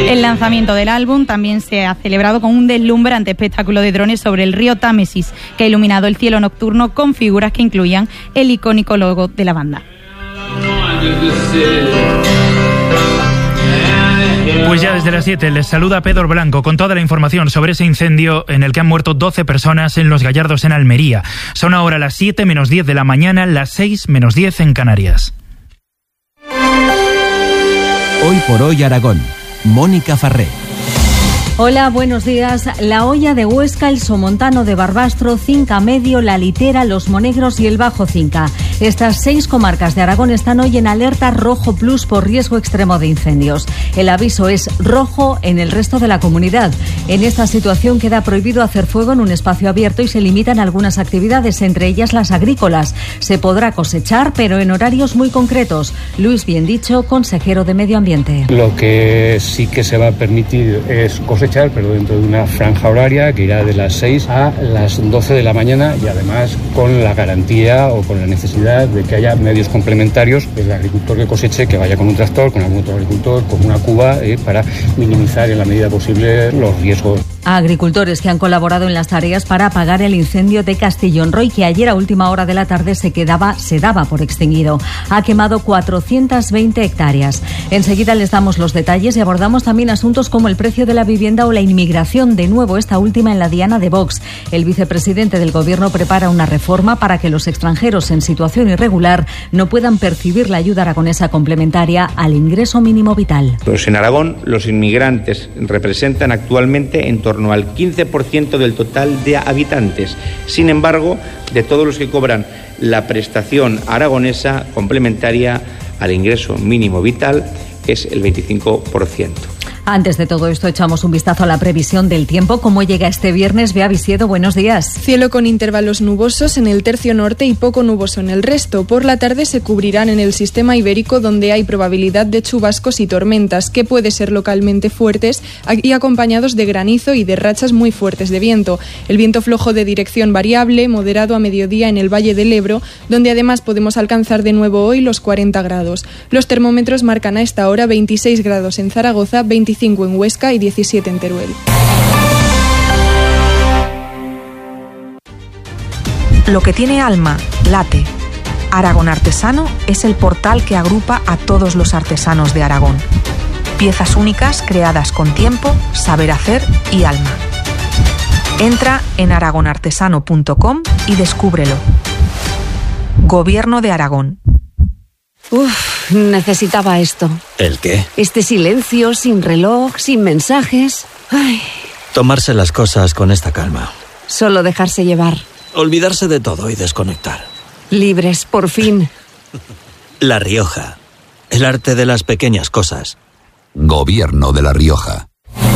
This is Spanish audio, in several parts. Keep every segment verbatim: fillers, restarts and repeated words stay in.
El lanzamiento del álbum también se ha celebrado con un deslumbrante espectáculo de drones sobre el río Támesis, que ha iluminado el cielo nocturno con figuras que incluían el icónico logo de la banda. Pues ya desde las siete les saluda Pedro Blanco con toda la información sobre ese incendio en el que han muerto doce personas en Los Gallardos, en Almería. Son ahora las siete menos diez de la mañana, las seis menos diez en Canarias. Hoy por hoy Aragón. Mónica Farré. Hola, buenos días. La Hoya de Huesca, el Somontano de Barbastro, Cinca Medio, La Litera, Los Monegros y el Bajo Cinca. Estas seis comarcas de Aragón están hoy en alerta rojo plus por riesgo extremo de incendios. El aviso es rojo en el resto de la comunidad. En esta situación queda prohibido hacer fuego en un espacio abierto y se limitan algunas actividades, entre ellas las agrícolas. Se podrá cosechar, pero en horarios muy concretos. Luis Biendicho, consejero de Medio Ambiente. Lo que sí que se va a permitir es cosechar, pero dentro de una franja horaria que irá de las seis a las doce de la mañana y además con la garantía o con la necesidad de que haya medios complementarios del agricultor que coseche, que vaya con un tractor, con algún otro agricultor, con una cuba, eh, para minimizar en la medida posible los riesgos. A agricultores que han colaborado en las tareas para apagar el incendio de Castellón Roy, que ayer a última hora de la tarde se quedaba, se daba por extinguido. Ha quemado cuatrocientas veinte hectáreas. Enseguida les damos los detalles y abordamos también asuntos como el precio de la vivienda o la inmigración, de nuevo esta última en la diana de Vox. El vicepresidente del Gobierno prepara una reforma para que los extranjeros en situación irregular no puedan percibir la ayuda aragonesa complementaria al ingreso mínimo vital. Pues en Aragón los inmigrantes representan actualmente en torno al quince por ciento del total de habitantes. Sin embargo, de todos los que cobran la prestación aragonesa complementaria al ingreso mínimo vital es el veinticinco por ciento. Antes de todo esto, echamos un vistazo a la previsión del tiempo. ¿Cómo llega este viernes? Bea Visiedo, buenos días. Cielo con intervalos nubosos en el tercio norte y poco nuboso en el resto. Por la tarde se cubrirán en el sistema ibérico, donde hay probabilidad de chubascos y tormentas, que puede ser localmente fuertes y acompañados de granizo y de rachas muy fuertes de viento. El viento flojo de dirección variable, moderado a mediodía en el Valle del Ebro, donde además podemos alcanzar de nuevo hoy los cuarenta grados. Los termómetros marcan a esta hora veintiséis grados en Zaragoza, veinticinco en Huesca y diecisiete en Teruel. Lo que tiene alma, late. Aragón Artesano es el portal que agrupa a todos los artesanos de Aragón. Piezas únicas creadas con tiempo, saber hacer y alma. Entra en aragón artesano punto com y descúbrelo. Gobierno de Aragón. Uf, necesitaba esto. ¿El qué? Este silencio, sin reloj, sin mensajes. Ay. Tomarse las cosas con esta calma. Solo dejarse llevar. Olvidarse de todo y desconectar. Libres, por fin. La Rioja. El arte de las pequeñas cosas. Gobierno de La Rioja.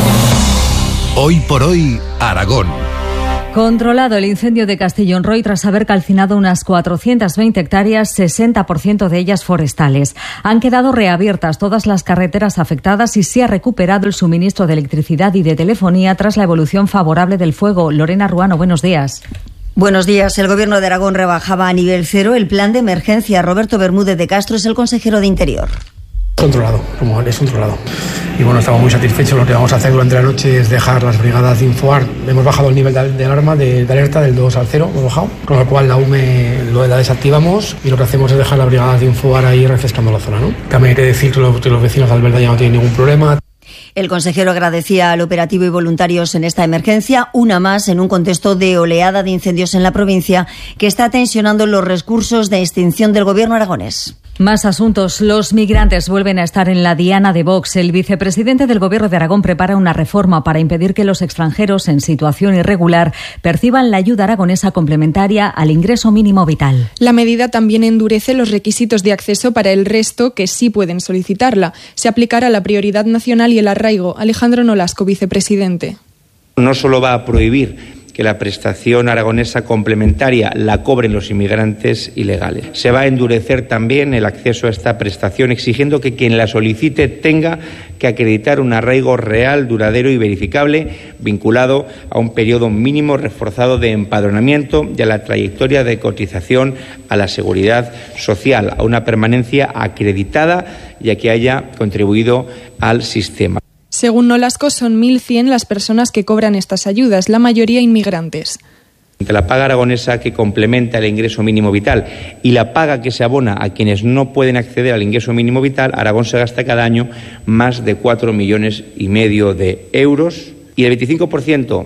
Hoy por hoy, Aragón. Controlado el incendio de Castellón Roy tras haber calcinado unas cuatrocientas veinte hectáreas, sesenta por ciento de ellas forestales. Han quedado reabiertas todas las carreteras afectadas y se ha recuperado el suministro de electricidad y de telefonía tras la evolución favorable del fuego. Lorena Ruano, buenos días. Buenos días. El Gobierno de Aragón rebajaba a nivel cero el plan de emergencia. Roberto Bermúdez de Castro es el consejero de Interior. Controlado, como es controlado. Y bueno, estamos muy satisfechos. Lo que vamos a hacer durante la noche es dejar las brigadas de Infoar. Hemos bajado el nivel de, de alarma, de, de alerta del dos al cero, hemos bajado. Con lo cual la U M E lo, la desactivamos y lo que hacemos es dejar las brigadas de Infoar ahí refrescando la zona, ¿no? También hay que decir que los, que los vecinos de Alberda ya no tienen ningún problema. El consejero agradecía al operativo y voluntarios en esta emergencia, una más en un contexto de oleada de incendios en la provincia que está tensionando los recursos de extinción del Gobierno aragonés. Más asuntos. Los migrantes vuelven a estar en la diana de Vox. El vicepresidente del Gobierno de Aragón prepara una reforma para impedir que los extranjeros en situación irregular perciban la ayuda aragonesa complementaria al ingreso mínimo vital. La medida también endurece los requisitos de acceso para el resto que sí pueden solicitarla. Se aplicará la prioridad nacional y el arraigo. Alejandro Nolasco, vicepresidente. No solo va a prohibir que la prestación aragonesa complementaria la cobren los inmigrantes ilegales. Se va a endurecer también el acceso a esta prestación, exigiendo que quien la solicite tenga que acreditar un arraigo real, duradero y verificable, vinculado a un periodo mínimo reforzado de empadronamiento y a la trayectoria de cotización a la seguridad social, a una permanencia acreditada y a que haya contribuido al sistema. Según Nolasco, son mil cien las personas que cobran estas ayudas, la mayoría inmigrantes. Entre la paga aragonesa que complementa el ingreso mínimo vital y la paga que se abona a quienes no pueden acceder al ingreso mínimo vital, Aragón se gasta cada año más de cuatro millones y medio de euros y el veinticinco por ciento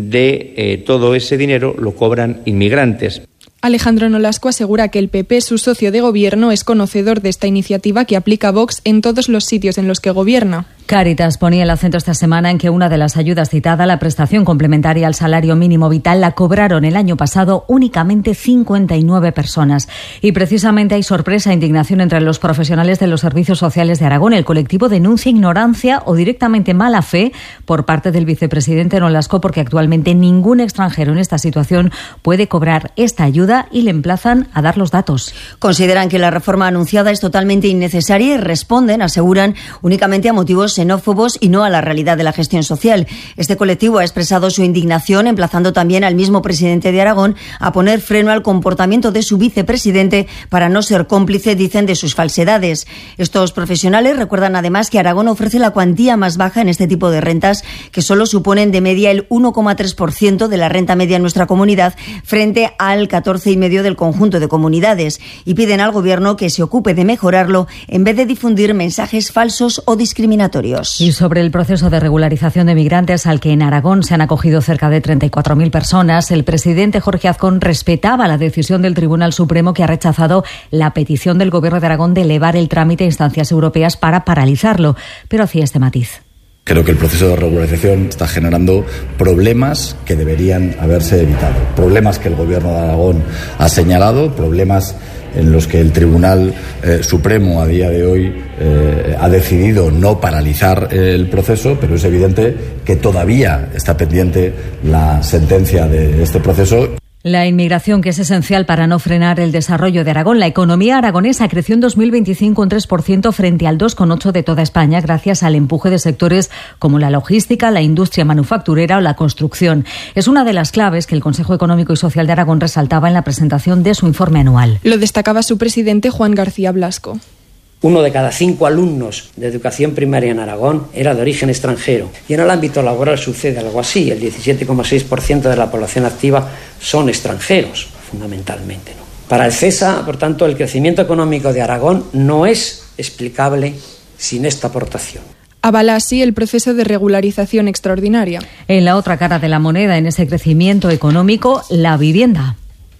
de eh, todo ese dinero lo cobran inmigrantes. Alejandro Nolasco asegura que el P P, su socio de gobierno, es conocedor de esta iniciativa que aplica Vox en todos los sitios en los que gobierna. Cáritas ponía el acento esta semana en que una de las ayudas citada, la prestación complementaria al salario mínimo vital, la cobraron el año pasado únicamente cincuenta y nueve personas. Y precisamente hay sorpresa e indignación entre los profesionales de los servicios sociales de Aragón. El colectivo denuncia ignorancia o directamente mala fe por parte del vicepresidente Nolasco, porque actualmente ningún extranjero en esta situación puede cobrar esta ayuda y le emplazan a dar los datos. Consideran que la reforma anunciada es totalmente innecesaria y responden, aseguran, únicamente a motivos xenófobos y no a la realidad de la gestión social. Este colectivo ha expresado su indignación, emplazando también al mismo presidente de Aragón a poner freno al comportamiento de su vicepresidente para no ser cómplice, dicen, de sus falsedades. Estos profesionales recuerdan además que Aragón ofrece la cuantía más baja en este tipo de rentas, que solo suponen de media el uno coma tres por ciento de la renta media en nuestra comunidad, frente al catorce y medio del conjunto de comunidades, y piden al Gobierno que se ocupe de mejorarlo en vez de difundir mensajes falsos o discriminatorios. Y sobre el proceso de regularización de migrantes al que en Aragón se han acogido cerca de treinta y cuatro mil personas, el presidente Jorge Azcón respetaba la decisión del Tribunal Supremo, que ha rechazado la petición del Gobierno de Aragón de elevar el trámite a instancias europeas para paralizarlo, pero hacía este matiz. Creo que el proceso de regularización está generando problemas que deberían haberse evitado. Problemas que el Gobierno de Aragón ha señalado, problemas en los que el Tribunal eh, Supremo a día de hoy eh, ha decidido no paralizar el proceso, pero es evidente que todavía está pendiente la sentencia de este proceso. La inmigración, que es esencial para no frenar el desarrollo de Aragón. La economía aragonesa creció en dos mil veinticinco un tres por ciento frente al dos coma ocho por ciento de toda España, gracias al empuje de sectores como la logística, la industria manufacturera o la construcción. Es una de las claves que el Consejo Económico y Social de Aragón resaltaba en la presentación de su informe anual. Lo destacaba su presidente, Juan García Blasco. Uno de cada cinco alumnos de educación primaria en Aragón era de origen extranjero. Y en el ámbito laboral sucede algo así. El diecisiete coma seis por ciento de la población activa son extranjeros, fundamentalmente, ¿no? Para el CESA, por tanto, el crecimiento económico de Aragón no es explicable sin esta aportación. Avala así el proceso de regularización extraordinaria. En la otra cara de la moneda, en ese crecimiento económico, la vivienda.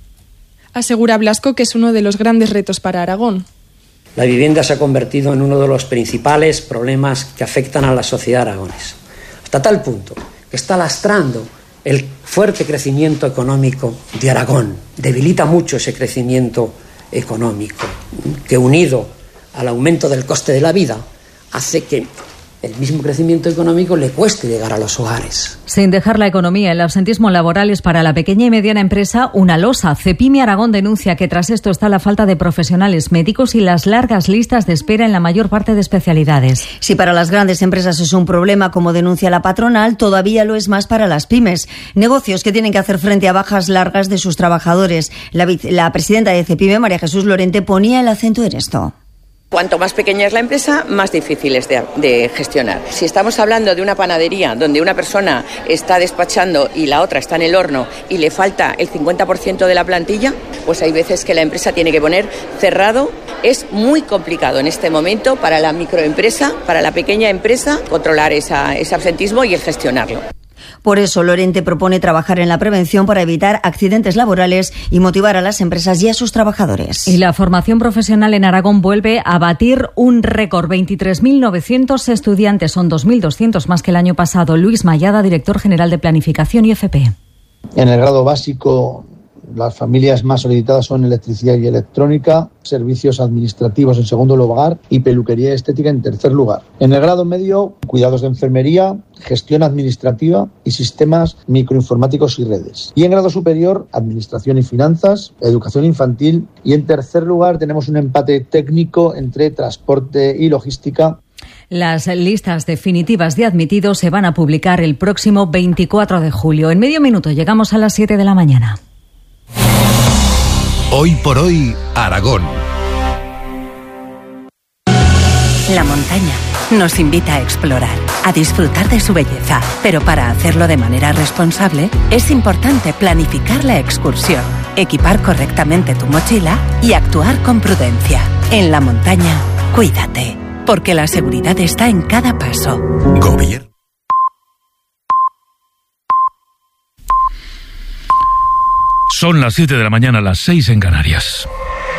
Asegura Blasco que es uno de los grandes retos para Aragón. La vivienda se ha convertido en uno de los principales problemas que afectan a la sociedad aragonesa, hasta tal punto que está lastrando el fuerte crecimiento económico de Aragón. Debilita mucho ese crecimiento económico, que unido al aumento del coste de la vida hace que el mismo crecimiento económico le cueste llegar a los hogares. Sin dejar la economía, el absentismo laboral es para la pequeña y mediana empresa una losa. Cepime Aragón denuncia que tras esto está la falta de profesionales médicos y las largas listas de espera en la mayor parte de especialidades. Si para las grandes empresas es un problema, como denuncia la patronal, todavía lo es más para las pymes. Negocios que tienen que hacer frente a bajas largas de sus trabajadores. La, la presidenta de Cepime, María Jesús Lorente, ponía el acento en esto. Cuanto más pequeña es la empresa, más difícil es de, de gestionar. Si estamos hablando de una panadería donde una persona está despachando y la otra está en el horno y le falta el cincuenta por ciento de la plantilla, pues hay veces que la empresa tiene que poner cerrado. Es muy complicado en este momento para la microempresa, para la pequeña empresa, controlar esa, ese absentismo y el gestionarlo. Por eso, Lorente propone trabajar en la prevención para evitar accidentes laborales y motivar a las empresas y a sus trabajadores. Y la formación profesional en Aragón vuelve a batir un récord. veintitrés mil novecientos estudiantes, son dos mil doscientos más que el año pasado. Luis Mayada, director general de Planificación y F P. En el grado básico, las familias más solicitadas son electricidad y electrónica, servicios administrativos en segundo lugar y peluquería y estética en tercer lugar. En el grado medio, cuidados de enfermería, gestión administrativa y sistemas microinformáticos y redes. Y en grado superior, administración y finanzas, educación infantil, y en tercer lugar tenemos un empate técnico entre transporte y logística. Las listas definitivas de admitidos se van a publicar el próximo veinticuatro de julio. En medio minuto llegamos a las siete de la mañana. Hoy por hoy, Aragón. La montaña, nos invita a explorar, a disfrutar de su belleza. Pero para hacerlo de manera responsable, es importante planificar la excursión, equipar correctamente tu mochila y actuar con prudencia. En la montaña, cuídate, porque la seguridad está en cada paso. Gobierno. Son las siete de la mañana, las seis en Canarias.